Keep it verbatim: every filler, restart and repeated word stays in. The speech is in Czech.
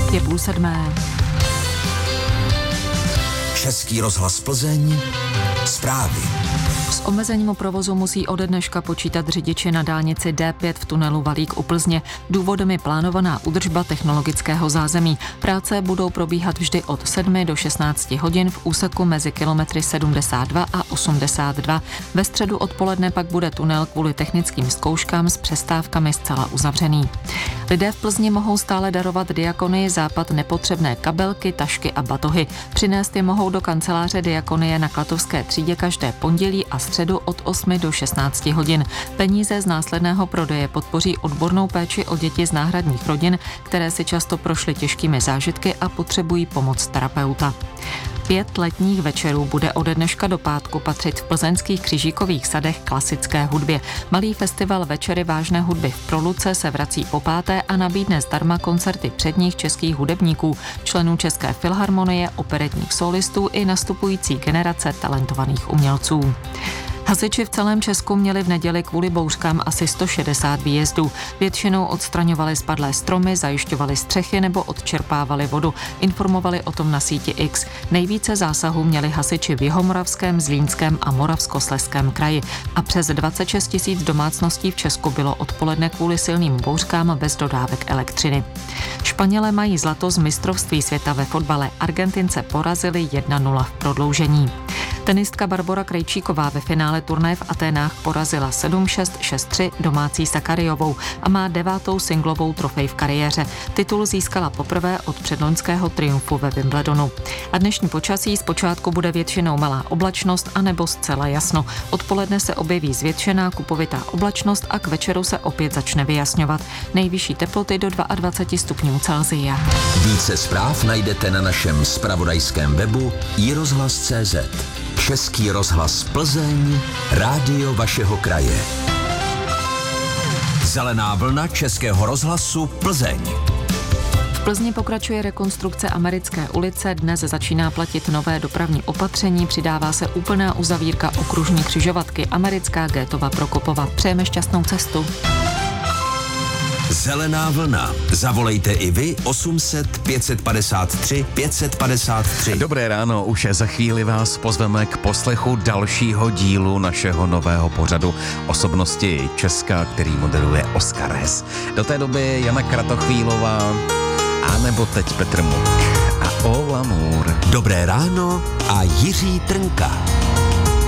Je půl sedmé. Český rozhlas Plzeň. Zprávy. S omezením provozu musí ode dneška počítat řidiči na dálnici D pět v tunelu Valík u Plzně. Důvodem je plánovaná údržba technologického zázemí. Práce budou probíhat vždy od sedmi do šestnácti hodin v úseku mezi kilometry sedmdesát dva a osmdesát dva. Ve středu odpoledne pak bude tunel kvůli technickým zkouškám s přestávkami zcela uzavřený. Lidé v Plzni mohou stále darovat Diakonii Západ nepotřebné kabelky, tašky a batohy. Přinést je mohou do kanceláře Diakonie na Klatovské třídě každé pondělí a středu od osmi do šestnácti hodin. Peníze z následného prodeje podpoří odbornou péči o děti z náhradních rodin, které si často prošly těžkými zážitky a potřebují pomoc terapeuta. Pět letních večerů bude ode dneška do pátku patřit v plzeňských Křižíkových sadech klasické hudbě. Malý festival Večery vážné hudby v Proluce se vrací po páté a nabídne zdarma koncerty předních českých hudebníků, členů České filharmonie, operetních solistů i nastupující generace talentovaných umělců. Hasiči v celém Česku měli v neděli kvůli bouřkám asi sto šedesát výjezdů. Většinou odstraňovali spadlé stromy, zajišťovali střechy nebo odčerpávali vodu. Informovali o tom na síti X. Nejvíce zásahů měli hasiči v Jihomoravském, Zlínském a Moravskoslezském kraji. A přes dvacet šest tisíc domácností v Česku bylo odpoledne kvůli silným bouřkám bez dodávek elektřiny. Španělé mají zlato z mistrovství světa ve fotbale. Argentince porazili jedna nula v prodloužení. Tenistka Barbora Krejčíková ve finále turnaje v Aténách porazila sedm šest šest tři domácí Sakariovou a má devátou singlovou trofej v kariéře. Titul získala poprvé od předloňského triumfu ve Wimbledonu. A dnešní počasí zpočátku bude většinou malá oblačnost anebo zcela jasno. Odpoledne se objeví zvětšená kupovitá oblačnost a k večeru se opět začne vyjasňovat. Nejvyšší teploty do dvacet dva stupňů Celsia. Více zpráv najdete na našem zpravodajském webu i rozhlas tečka cé zet. Český rozhlas Plzeň, rádio vašeho kraje. Zelená vlna Českého rozhlasu Plzeň. V Plzni pokračuje rekonstrukce Americké ulice, dnes začíná platit nové dopravní opatření, přidává se úplná uzavírka okružní křižovatky Americká Gétova Prokopova. Přejeme šťastnou cestu. Zelená vlna. Zavolejte i vy osm set pět set padesát tři pět set padesát tři. Dobré ráno, už za chvíli vás pozveme k poslechu dalšího dílu našeho nového pořadu Osobnosti Česka, který moderuje Oskar Hes. Do té doby Jana Kratochvílová a nebo teď Petr Muk a Ola Můr. Dobré ráno a Jiří Trnka.